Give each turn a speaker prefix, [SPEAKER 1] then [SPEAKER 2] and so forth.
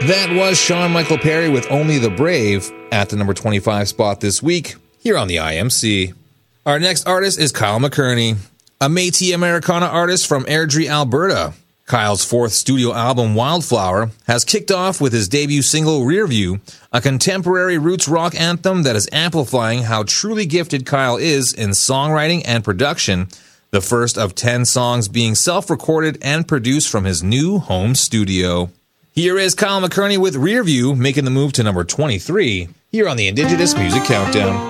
[SPEAKER 1] That was Sean Michael Perry with Only the Brave at the number 25 spot this week here on the IMC. Our next artist is Kyle McKerney, a Métis Americana artist from Airdrie, Alberta. Kyle's fourth studio album, Wildflower, has kicked off with his debut single, Rearview, a contemporary roots rock anthem that is amplifying how truly gifted Kyle is in songwriting and production, the first of 10 songs being self-recorded and produced from his new home studio. Here is Kyle McKerney with Rearview, making the move to number 23 here on the Indigenous Music Countdown.